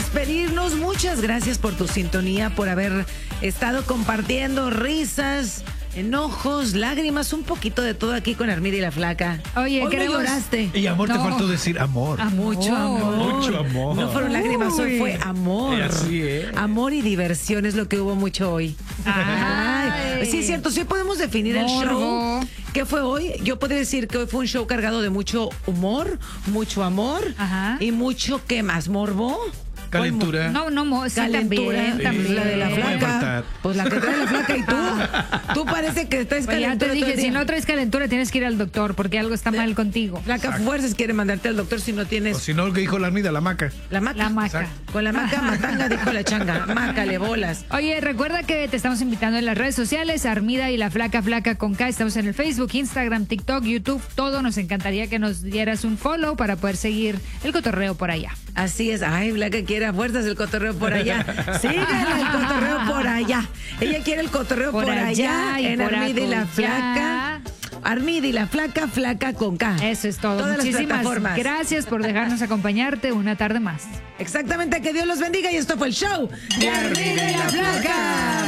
despedirnos, muchas gracias por tu sintonía, por haber estado compartiendo risas, enojos, lágrimas, un poquito de todo aquí con Armida y la Flaca. Oye, hoy queremos... no lloraste. Y amor, te faltó decir amor. Mucho amor. Mucho amor. No fueron lágrimas, hoy fue amor. Así es. Amor y diversión es lo que hubo mucho hoy. Ay. Sí, es cierto, sí podemos definir el show. ¿Qué fue hoy? Yo podría decir que hoy fue un show cargado de mucho humor, mucho amor y mucho, ¿qué más? ¿Morbo? Calentura. No, sí, Calentura. también. La de la Flaca. Pues la que trae la Flaca y tú. Tú parece que traes Pues ya calentura. te dije, si no traes calentura tienes que ir al doctor porque algo está mal contigo. Flaca fuerzas quiere mandarte al doctor si no tienes... O si no, lo que dijo la Armida, la maca. La maca. La maca. Con la maca matanga, dijo la changa. Mácale bolas. Oye, recuerda que te estamos invitando en las redes sociales, Armida y la Flaca, Flaca con K. Estamos en el Facebook, Instagram, TikTok, YouTube, todo. Nos encantaría que nos dieras un follow para poder seguir el cotorreo por allá. Así es. Ay, Flaca quiere a fuerzas el cotorreo por allá. Síganle el cotorreo por allá. Ella quiere el cotorreo por allá y en por Armida y la acullá. Flaca. Armida y la Flaca, Flaca con K. Eso es todo. Todas las Muchísimas plataformas. gracias por dejarnos acompañarte una tarde más. Exactamente, que Dios los bendiga y esto fue el show de Armida y la Flaca.